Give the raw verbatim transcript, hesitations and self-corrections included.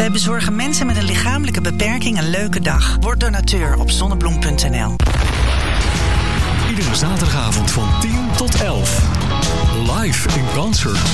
Wij bezorgen mensen met een lichamelijke beperking een leuke dag. Word donateur op zonnebloem punt n l. Iedere zaterdagavond van tien tot elf. Live in concert.